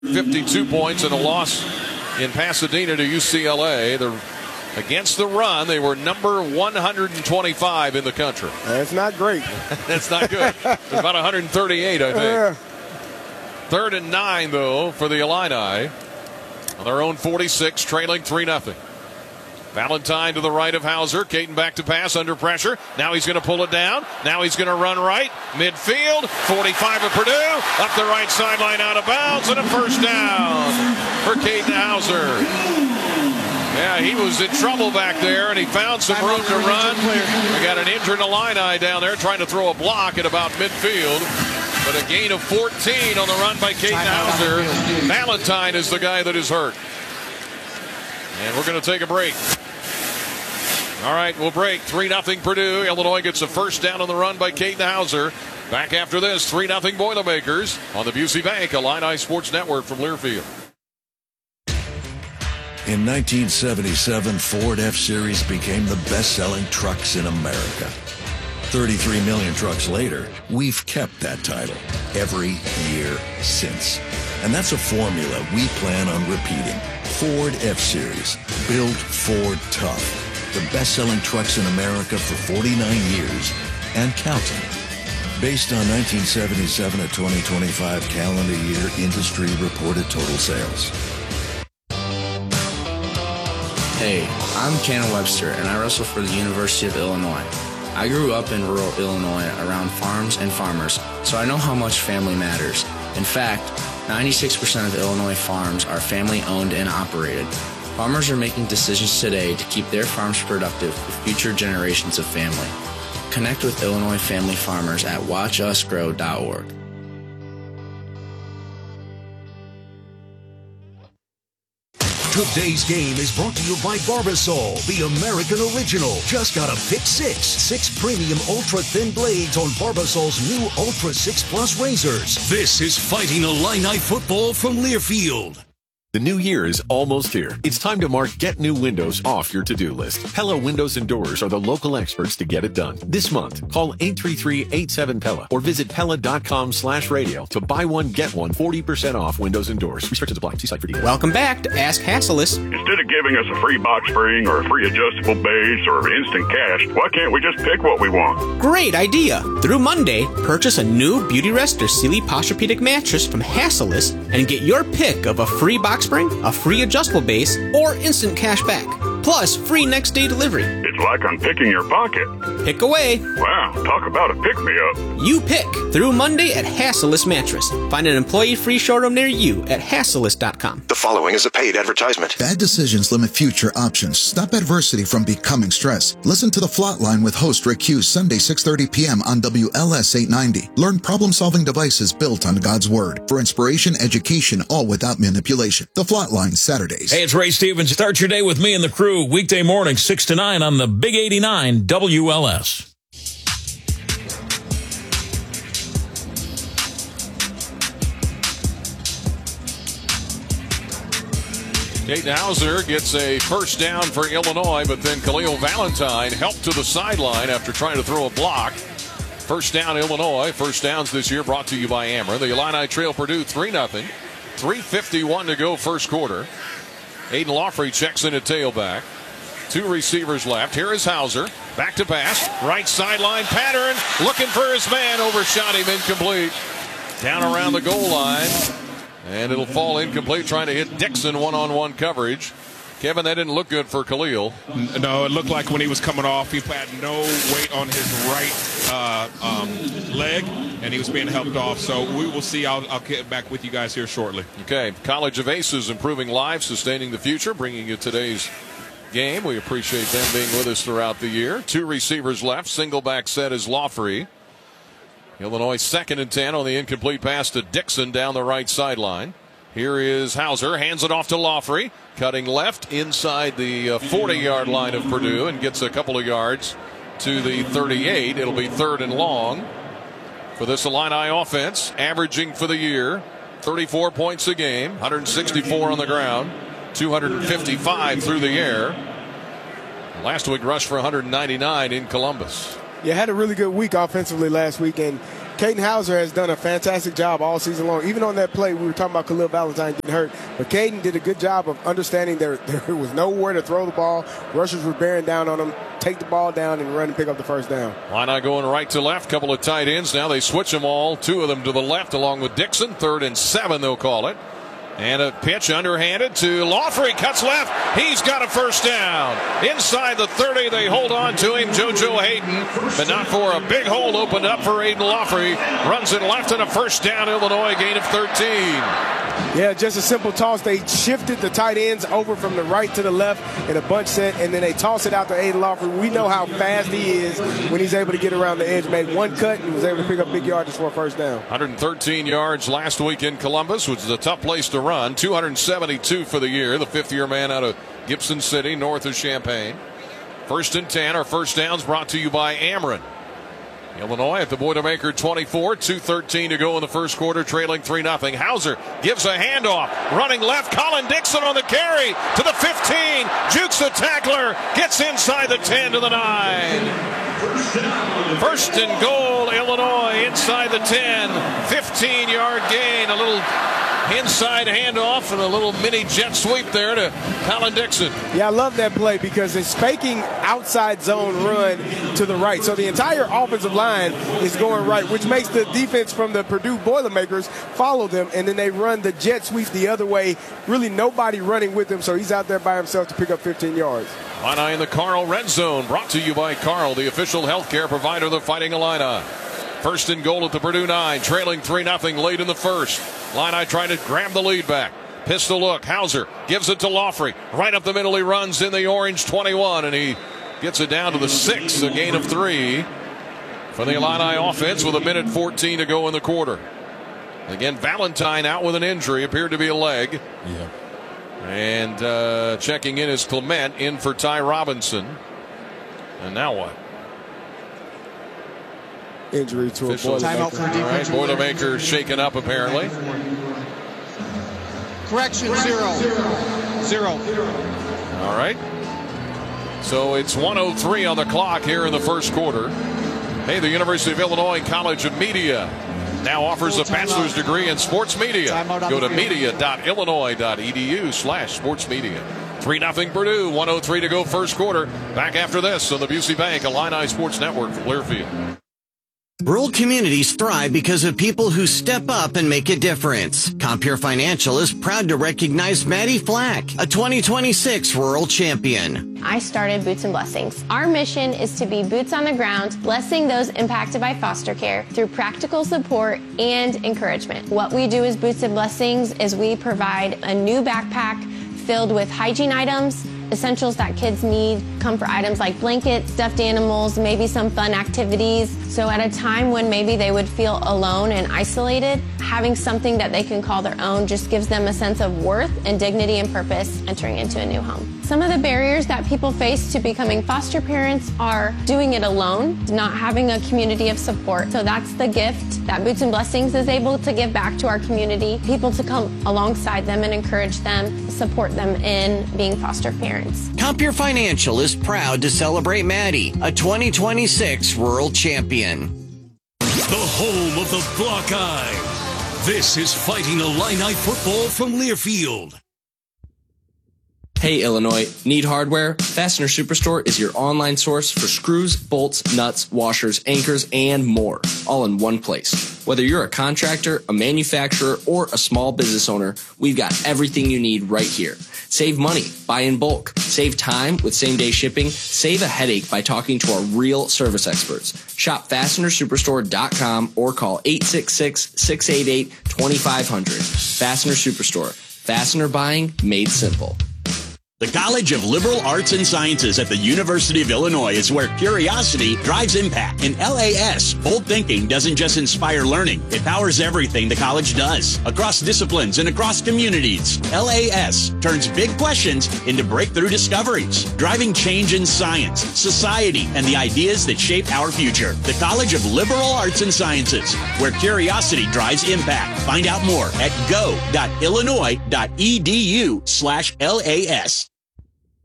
52 points and a loss in Pasadena to UCLA. Against the run, they were number 125 in the country. That's not great. That's not good. It's about 138, I think. 3rd and 9, though, for the Illini. On their own 46, trailing 3-0. Valentine to the right of Hauser. Caton back to pass under pressure. Now he's going to pull it down. Now he's going to run right. Midfield. 45 of Purdue. Up the right sideline, out of bounds, and a first down for Caton Hauser. Yeah, he was in trouble back there, and he found some room to run. We got an injured Illini down there trying to throw a block at about midfield. But a gain of 14 on the run by Caton Hauser. Valentine is the guy that is hurt. And we're going to take a break. All right, we'll break. 3-0 Purdue. Illinois gets a first down on the run by Caton Hauser. Back after this, 3-0 Boilermakers on the Busey Bank Illini Sports Network from Learfield. In 1977, Ford F-Series became the best-selling trucks in America. 33 million trucks later, we've kept that title every year since. And that's a formula we plan on repeating. Ford F-Series, built Ford tough. The best-selling trucks in America for 49 years and counting. Based on 1977 to 2025 calendar year industry reported total sales. Hey, I'm Cannon Webster, and I wrestle for the University of Illinois. I grew up in rural Illinois around farms and farmers, so I know how much family matters. In fact, 96% of Illinois farms are family-owned and operated. Farmers are making decisions today to keep their farms productive for future generations of family. Connect with Illinois family farmers at watchusgrow.org. Today's game is brought to you by Barbasol, the American original. Just got a pick 6. 6 premium ultra-thin blades on Barbasol's new Ultra 6 Plus razors. This is Fighting Illini football from Learfield. The new year is almost here. It's time to mark Get New Windows off your to-do list. Pella Windows and Doors are the local experts to get it done. This month, call 833-87-PELLA or visit Pella.com/radio to buy one, get one 40% off windows and doors. Restrictions apply. See site for details. Welcome back to Ask Hassellus. Instead of giving us a free box spring or a free adjustable base or instant cash, why can't we just pick what we want? Great idea. Through Monday, purchase a new Beautyrest or Sealy Posturepedic mattress from Hassellus and get your pick of a free box spring, a free adjustable base, or instant cash back. Plus, free next day delivery. It's like I'm picking your pocket. Pick away. Wow, talk about a pick-me-up. You pick through Monday at Hassellus Mattress. Find an employee-free showroom near you at Hassellus.com. The following is a paid advertisement. Bad decisions limit future options. Stop adversity from becoming stress. Listen to The Flatline with host Rick Hughes Sunday 6:30 p.m. on WLS 890. Learn problem-solving devices built on God's Word. For inspiration, education, all without manipulation. The Flatline, Saturdays. Hey, it's Ray Stevens. Start your day with me and the crew. Weekday morning, 6 to 9 on the Big 89 WLS. Caton Hauser gets a first down for Illinois, but then Khalil Valentine helped to the sideline after trying to throw a block. First down, Illinois. First downs this year brought to you by Ameren. The Illini trail Purdue 3-0. 3:51 to go first quarter. Aiden Lawfrey checks in at tailback. 2 receivers left. Here is Hauser. Back to pass. Right sideline pattern. Looking for his man. Overshot him. Incomplete. Down around the goal line. And it'll fall incomplete. Trying to hit Dixon one-on-one coverage. Kevin, that didn't look good for Khalil. No, it looked like when he was coming off, he had no weight on his right leg, and he was being helped off. So we will see. I'll get back with you guys here shortly. Okay. College of Aces, improving lives, sustaining the future, bringing you today's game. We appreciate them being with us throughout the year. 2 receivers left. Single back set is Lawfrey. Illinois 2nd and 10 on the incomplete pass to Dixon down the right sideline. Here is Hauser, hands it off to Lawfrey, cutting left inside the 40-yard line of Purdue and gets a couple of yards to the 38. It'll be 3rd and long for this Illini offense, averaging for the year 34 points a game, 164 on the ground, 255 through the air. Last week rushed for 199 in Columbus. Yeah, had a really good week offensively last week, and Caden Hauser has done a fantastic job all season long. Even on that play, we were talking about Khalil Valentine getting hurt, but Caden did a good job of understanding there was nowhere to throw the ball. Rushers were bearing down on him. Take the ball down and run and pick up the first down. Illini going right to left. Couple of tight ends now. They switch them all. Two of them to the left along with Dixon. 3rd and 7 they'll call it. And a pitch underhanded to Lawfrey. Cuts left. He's got a first down. Inside the 30, they hold on to him. JoJo Hayden, but not for a big hole opened up for Aiden Lawfrey. Runs it left and a first down. Illinois, gain of 13. Yeah, just a simple toss. They shifted the tight ends over from the right to the left in a bunch set, and then they toss it out to Aiden Lawfrey. We know how fast he is when he's able to get around the edge. Made one cut and was able to pick up big yardage for a first down. 113 yards last week in Columbus, which is a tough place to run. 272 for the year. The fifth-year man out of Gibson City, north of Champaign. 1st and 10. Our first downs brought to you by Ameren. Illinois at the Boilermaker 24, 2:13 to go in the first quarter, trailing 3-0. Hauser gives a handoff, running left. Colin Dixon on the carry to the 15, jukes the tackler, gets inside the 10 to the 9. 1st and goal, Illinois inside the 10, 15-yard gain, a little inside handoff and a little mini jet sweep there to Colin Dixon. Yeah, I love that play because it's faking outside zone run to the right. So the entire offensive line is going right, which makes the defense from the Purdue Boilermakers follow them, and then they run the jet sweep the other way. Really nobody running with him, so he's out there by himself to pick up 15 yards. Illini in the Carl Red Zone, brought to you by Carl, the official healthcare provider of the Fighting Illini. 1st and goal at the Purdue 9, trailing 3-0 late in the first. Illini trying to grab the lead back. Pistol look. Hauser gives it to Lawfrey. Right up the middle he runs in the orange 21, and he gets it down to the 6, a gain of 3 for the Illini offense with 1:14 to go in the quarter. Again, Valentine out with an injury, appeared to be a leg. Yeah. And checking in is Clement, in for Ty Robinson. And now what? Injury to a Boilermaker. Timeout for defense. All right, Boilermaker shaken up apparently. Correction, 0. All right. So it's 1:03 on the clock here in the first quarter. Hey, the University of Illinois College of Media now offers a bachelor's degree in sports media. Go to media.illinois.edu/sportsmedia. 3-0 Purdue, 1:03 to go first quarter. Back after this on the Busey Bank Illini Sports Network from Learfield. Rural communities thrive because of people who step up and make a difference. Compeer Financial is proud to recognize Maddie Flack, a 2026 Rural Champion. I started Boots and Blessings. Our mission is to be boots on the ground, blessing those impacted by foster care through practical support and encouragement. What we do as Boots and Blessings is we provide a new backpack filled with hygiene items, essentials that kids need, comfort items like blankets, stuffed animals, maybe some fun activities. So at a time when maybe they would feel alone and isolated, having something that they can call their own just gives them a sense of worth and dignity and purpose entering into a new home. Some of the barriers that people face to becoming foster parents are doing it alone, not having a community of support. So that's the gift that Boots and Blessings is able to give back to our community, people to come alongside them and encourage them, support them in being foster parents. Compeer Financial is proud to celebrate Maddie, a 2026 Rural Champion. The home of the Buckeye. This is Fighting Illini football from Learfield. Hey Illinois, need hardware? Fastener Superstore is your online source for screws, bolts, nuts, washers, anchors, and more, all in one place. Whether you're a contractor, a manufacturer, or a small business owner, we've got everything you need right here. Save money, buy in bulk, save time with same-day shipping, save a headache by talking to our real service experts. Shop FastenerSuperstore.com or call 866-688-2500. Fastener Superstore. Fastener buying made simple. The College of Liberal Arts and Sciences at the University of Illinois is where curiosity drives impact. In LAS, bold thinking doesn't just inspire learning, it powers everything the college does, across disciplines and across communities. LAS turns big questions into breakthrough discoveries, driving change in science, society, and the ideas that shape our future. The College of Liberal Arts and Sciences, where curiosity drives impact. Find out more at go.illinois.edu/LAS.